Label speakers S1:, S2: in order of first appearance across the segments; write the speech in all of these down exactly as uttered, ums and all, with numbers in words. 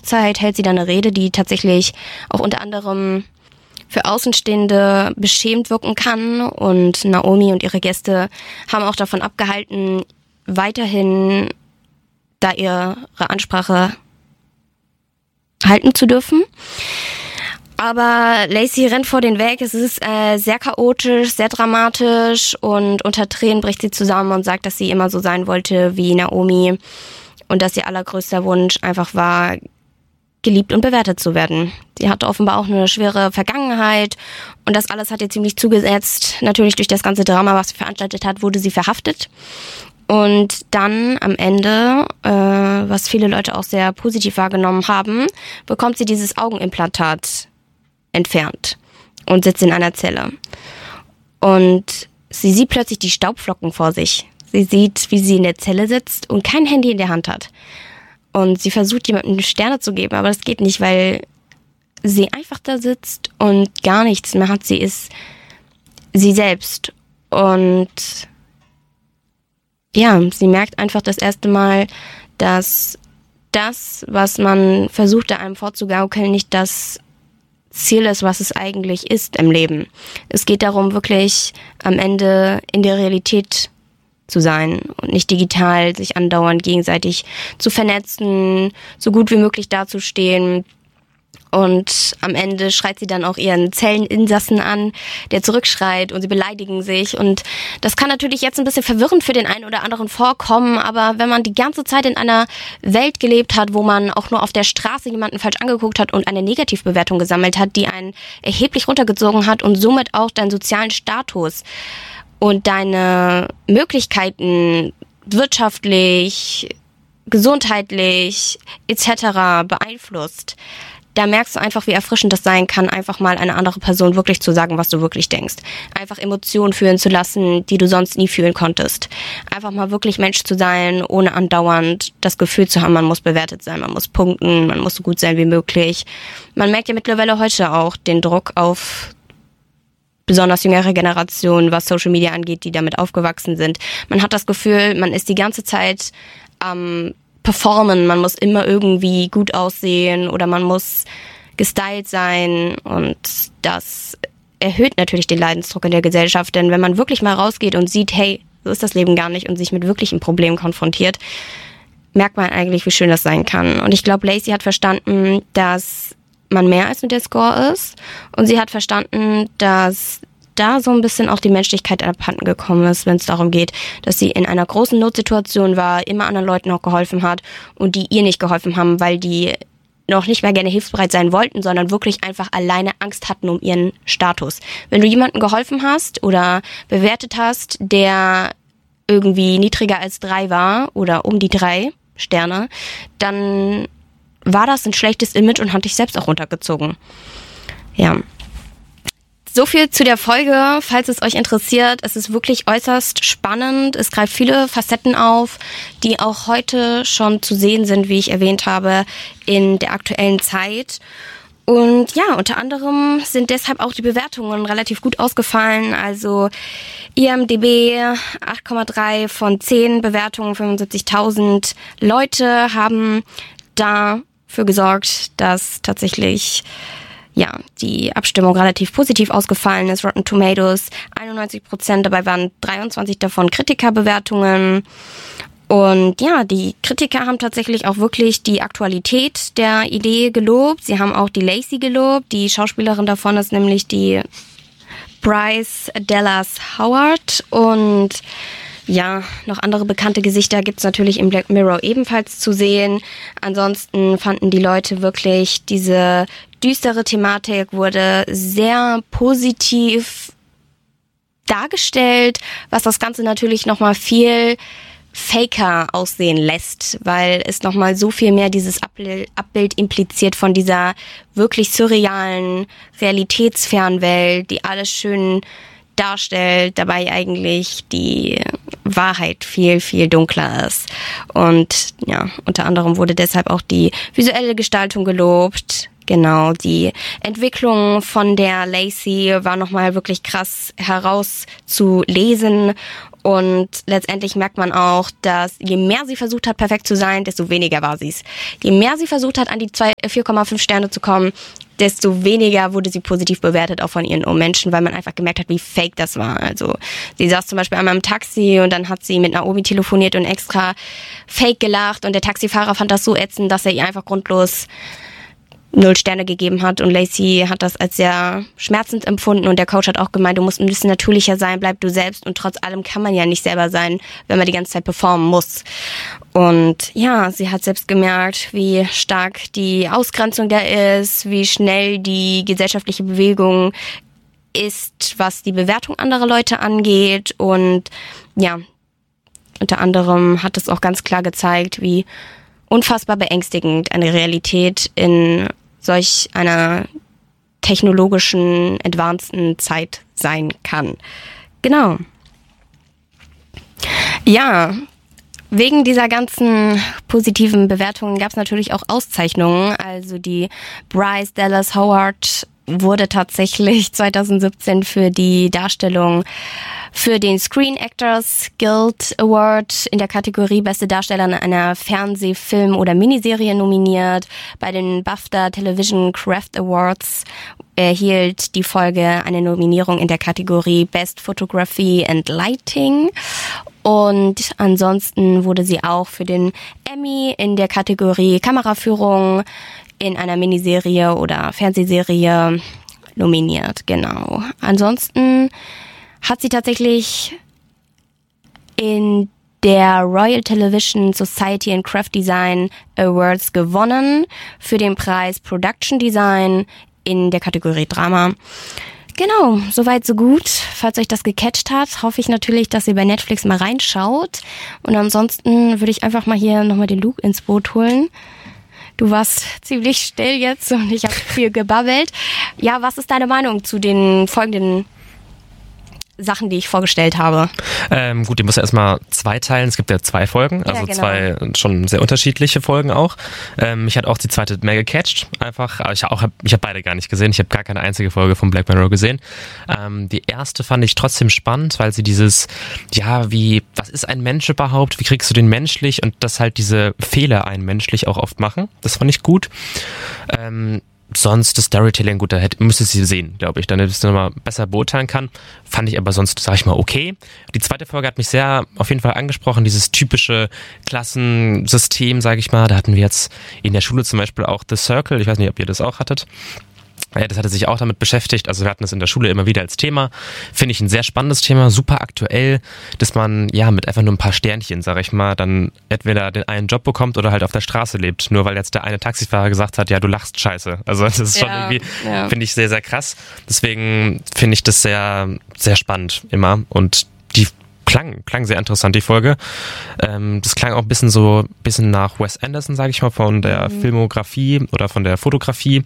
S1: Hochzeit hält sie dann eine Rede, die tatsächlich auch unter anderem für Außenstehende beschämt wirken kann. Und Naomi und ihre Gäste haben auch davon abgehalten, weiterhin da ihre Ansprache halten zu dürfen. Aber Lacey rennt vor den weg. Es ist äh, sehr chaotisch, sehr dramatisch und unter Tränen bricht sie zusammen und sagt, dass sie immer so sein wollte wie Naomi und dass ihr allergrößter Wunsch einfach war, geliebt und bewertet zu werden. Sie hatte offenbar auch eine schwere Vergangenheit und das alles hat ihr ziemlich zugesetzt. Natürlich durch das ganze Drama, was sie veranstaltet hat, wurde sie verhaftet. Und dann am Ende, äh, was viele Leute auch sehr positiv wahrgenommen haben, bekommt sie dieses Augenimplantat entfernt und sitzt in einer Zelle. Und sie sieht plötzlich die Staubflocken vor sich. Sie sieht, wie sie in der Zelle sitzt und kein Handy in der Hand hat. Und sie versucht, jemandem Sterne zu geben, aber das geht nicht, weil sie einfach da sitzt und gar nichts mehr hat. Sie ist sie selbst. Und ja, sie merkt einfach das erste Mal, dass das, was man versuchte, einem vorzugaukeln, nicht das Ziel ist, was es eigentlich ist im Leben. Es geht darum, wirklich am Ende in der Realität zu sein und nicht digital sich andauernd gegenseitig zu vernetzen, so gut wie möglich dazustehen. Und am Ende schreit sie dann auch ihren Zelleninsassen an, der zurückschreit und sie beleidigen sich. Und das kann natürlich jetzt ein bisschen verwirrend für den einen oder anderen vorkommen, aber wenn man die ganze Zeit in einer Welt gelebt hat, wo man auch nur auf der Straße jemanden falsch angeguckt hat und eine Negativbewertung gesammelt hat, die einen erheblich runtergezogen hat und somit auch deinen sozialen Status und deine Möglichkeiten wirtschaftlich, gesundheitlich et cetera beeinflusst, da merkst du einfach, wie erfrischend das sein kann, einfach mal eine andere Person wirklich zu sagen, was du wirklich denkst. Einfach Emotionen fühlen zu lassen, die du sonst nie fühlen konntest. Einfach mal wirklich Mensch zu sein, ohne andauernd das Gefühl zu haben, man muss bewertet sein, man muss punkten, man muss so gut sein wie möglich. Man merkt ja mittlerweile heute auch den Druck auf besonders jüngere Generationen, was Social Media angeht, die damit aufgewachsen sind. Man hat das Gefühl, man ist die ganze Zeit am ähm, performen, man muss immer irgendwie gut aussehen oder man muss gestylt sein und das erhöht natürlich den Leidensdruck in der Gesellschaft, denn wenn man wirklich mal rausgeht und sieht, hey, so ist das Leben gar nicht und sich mit wirklichen Problemen konfrontiert, merkt man eigentlich, wie schön das sein kann. Und ich glaube, Lacey hat verstanden, dass man mehr als nur der Score ist und sie hat verstanden, dass da so ein bisschen auch die Menschlichkeit abhanden gekommen ist, wenn es darum geht, dass sie in einer großen Notsituation war, immer anderen Leuten auch geholfen hat und die ihr nicht geholfen haben, weil die noch nicht mehr gerne hilfsbereit sein wollten, sondern wirklich einfach alleine Angst hatten um ihren Status. Wenn du jemandem geholfen hast oder bewertet hast, der irgendwie niedriger als drei war oder um die drei Sterne, dann war das ein schlechtes Image und hat dich selbst auch runtergezogen. Ja. So viel zu der Folge, falls es euch interessiert. Es ist wirklich äußerst spannend. Es greift viele Facetten auf, die auch heute schon zu sehen sind, wie ich erwähnt habe, in der aktuellen Zeit. Und ja, unter anderem sind deshalb auch die Bewertungen relativ gut ausgefallen. Also I M D B acht Komma drei von zehn Bewertungen, fünfundsiebzigtausend Leute haben dafür gesorgt, dass tatsächlich ja, die Abstimmung relativ positiv ausgefallen ist. Rotten Tomatoes einundneunzig Prozent, dabei waren dreiundzwanzig davon Kritikerbewertungen. Und ja, die Kritiker haben tatsächlich auch wirklich die Aktualität der Idee gelobt. Sie haben auch die Lacey gelobt. Die Schauspielerin davon ist nämlich die Bryce Dallas Howard. Und ja, noch andere bekannte Gesichter gibt's natürlich im Black Mirror ebenfalls zu sehen. Ansonsten fanden die Leute wirklich, diese düstere Thematik wurde sehr positiv dargestellt, was das Ganze natürlich nochmal viel faker aussehen lässt, weil es nochmal so viel mehr dieses Abbild impliziert von dieser wirklich surrealen, realitätsfernen Welt, die alles schön darstellt, dabei eigentlich die Wahrheit viel, viel dunkler ist. Und ja, unter anderem wurde deshalb auch die visuelle Gestaltung gelobt. Genau, die Entwicklung von der Lacey war nochmal wirklich krass herauszulesen Und letztendlich merkt man auch, dass je mehr sie versucht hat, perfekt zu sein, desto weniger war sie es. Je mehr sie versucht hat, an die vier Komma fünf Sterne zu kommen, desto weniger wurde sie positiv bewertet, auch von ihren Ummenschen, weil man einfach gemerkt hat, wie fake das war. Also sie saß zum Beispiel einmal im Taxi und dann hat sie mit Naomi telefoniert und extra fake gelacht und der Taxifahrer fand das so ätzend, dass er ihr einfach grundlos null Sterne gegeben hat und Lacey hat das als sehr schmerzend empfunden und der Coach hat auch gemeint, du musst ein bisschen natürlicher sein, bleib du selbst und trotz allem kann man ja nicht selber sein, wenn man die ganze Zeit performen muss. Und ja, sie hat selbst gemerkt, wie stark die Ausgrenzung da ist, wie schnell die gesellschaftliche Bewegung ist, was die Bewertung anderer Leute angeht und ja, unter anderem hat es auch ganz klar gezeigt, wie unfassbar beängstigend eine Realität in solch einer technologischen, advanceden Zeit sein kann. Genau. Ja, wegen dieser ganzen positiven Bewertungen gab es natürlich auch Auszeichnungen. Also die Bryce Dallas Howard wurde tatsächlich zwanzig siebzehn für die Darstellung für den Screen Actors Guild Award in der Kategorie Beste Darsteller in einer Fernseh-, Film- oder Miniserie nominiert. Bei den BAFTA Television Craft Awards erhielt die Folge eine Nominierung in der Kategorie Best Photography and Lighting. Und ansonsten wurde sie auch für den Emmy in der Kategorie Kameraführung in einer Miniserie oder Fernsehserie nominiert. Genau. Ansonsten hat sie tatsächlich in der Royal Television Society and Craft Design Awards gewonnen für den Preis Production Design in der Kategorie Drama. Genau, soweit so gut. Falls euch das gecatcht hat, hoffe ich natürlich, dass ihr bei Netflix mal reinschaut. Und ansonsten würde ich einfach mal hier nochmal den Luke ins Boot holen. Du warst ziemlich still jetzt und ich habe viel gebabbelt. Ja, was ist deine Meinung zu den folgenden Sachen, die ich vorgestellt habe?
S2: Ähm, gut, die muss ja erstmal zweiteilen. Es gibt ja zwei Folgen, also
S1: ja, genau.
S2: zwei schon sehr unterschiedliche Folgen auch. Ähm, mich hat auch die zweite mehr gecatcht, einfach. Aber ich habe ich hab beide gar nicht gesehen. Ich habe gar keine einzige Folge von Black Mirror gesehen. Ähm, die erste fand ich trotzdem spannend, weil sie dieses, ja, wie, was ist ein Mensch überhaupt? Wie kriegst du den menschlich? Und dass halt diese Fehler einen menschlich auch oft machen. Das fand ich gut. Ähm, Sonst das Storytelling, gut, da hätte, müsstest du sie sehen, glaube ich, damit ich es nochmal besser beurteilen kann. Fand ich aber sonst, sage ich mal, okay. Die zweite Folge hat mich sehr auf jeden Fall angesprochen, dieses typische Klassensystem, sage ich mal. Da hatten wir jetzt in der Schule zum Beispiel auch The Circle, ich weiß nicht, ob ihr das auch hattet. Ja, das hatte sich auch damit beschäftigt, also wir hatten das in der Schule immer wieder als Thema. Finde ich ein sehr spannendes Thema, super aktuell, dass man ja mit einfach nur ein paar Sternchen, sag ich mal, dann entweder den einen Job bekommt oder halt auf der Straße lebt, nur weil jetzt der eine Taxifahrer gesagt hat, ja, du lachst scheiße. Also das ist schon
S1: ja,
S2: irgendwie,
S1: ja.
S2: finde ich sehr, sehr krass. Deswegen finde ich das sehr, sehr spannend immer und die Klang, klang sehr interessant, die Folge. Ähm, das klang auch ein bisschen so, bisschen nach Wes Anderson, sage ich mal, von der mhm. Filmografie oder von der Fotografie.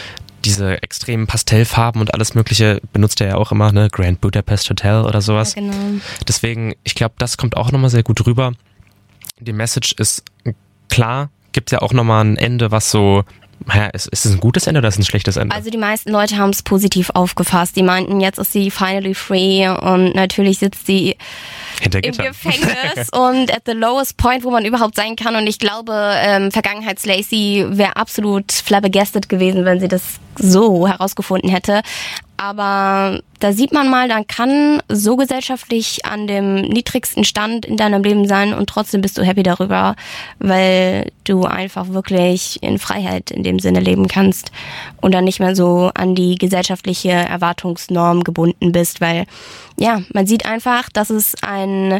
S2: Diese extremen Pastellfarben und alles Mögliche benutzt er ja auch immer, ne? Grand Budapest Hotel oder sowas.
S1: Ja, genau.
S2: Deswegen, ich glaube, das kommt auch nochmal sehr gut rüber. Die Message ist klar, gibt ja auch nochmal ein Ende, was so, ja, ist, ist es ein gutes Ende oder ist es ein schlechtes Ende?
S1: Also die meisten Leute haben es positiv aufgefasst. Die meinten, jetzt ist sie finally free und natürlich sitzt sie
S2: Hinter
S1: im
S2: Gittern.
S1: Gefängnis und at the lowest point, wo man überhaupt sein kann. Und ich glaube, ähm, Vergangenheits-Lacey wäre absolut flabbergasted gewesen, wenn sie das so herausgefunden hätte. Aber da sieht man mal, dann kann so gesellschaftlich an dem niedrigsten Stand in deinem Leben sein und trotzdem bist du happy darüber, weil du einfach wirklich in Freiheit in dem Sinne leben kannst und dann nicht mehr so an die gesellschaftliche Erwartungsnorm gebunden bist, weil ja, man sieht einfach, dass es ein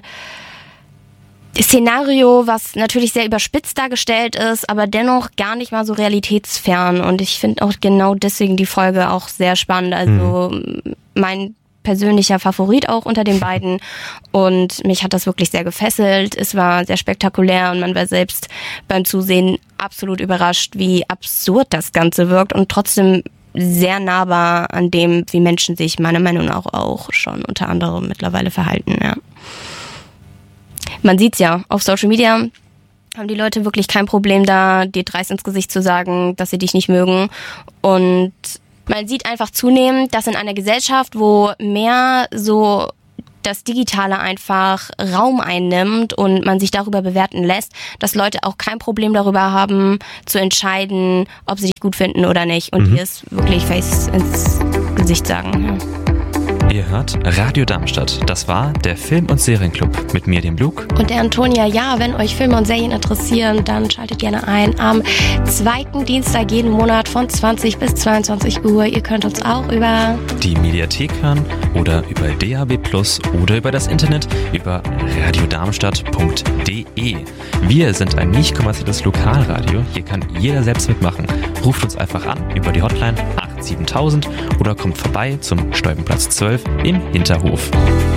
S1: Szenario, was natürlich sehr überspitzt dargestellt ist, aber dennoch gar nicht mal so realitätsfern. Und ich finde auch genau deswegen die Folge auch sehr spannend. Also mhm. mein persönlicher Favorit auch unter den beiden. Und mich hat das wirklich sehr gefesselt. Es war sehr spektakulär und man war selbst beim Zusehen absolut überrascht, wie absurd das Ganze wirkt und trotzdem sehr nahbar an dem, wie Menschen sich meiner Meinung nach auch schon unter anderem mittlerweile verhalten, ja. Man sieht's ja, auf Social Media haben die Leute wirklich kein Problem da, dir dreist ins Gesicht zu sagen, dass sie dich nicht mögen. Und man sieht einfach zunehmend, dass in einer Gesellschaft, wo mehr so das Digitale einfach Raum einnimmt und man sich darüber bewerten lässt, dass Leute auch kein Problem darüber haben, zu entscheiden, ob sie dich gut finden oder nicht. Und
S2: Mhm.
S1: die es wirklich face ins Gesicht sagen. Ja.
S3: Ihr hört Radio Darmstadt. Das war der Film- und Serienclub mit mir, dem Luke.
S1: Und der Antonia, ja, wenn euch Filme und Serien interessieren, dann schaltet gerne ein am zweiten Dienstag jeden Monat von zwanzig bis zweiundzwanzig Uhr. Ihr könnt uns auch über
S3: Die Mediathek hören oder über D A B plus oder über das Internet über radiodarmstadt punkt de. Wir sind ein nicht kommerzielles Lokalradio. Hier kann jeder selbst mitmachen. Ruft uns einfach an über die Hotline acht sieben null null null oder kommt vorbei zum Stolpenplatz zwölf im Hinterhof.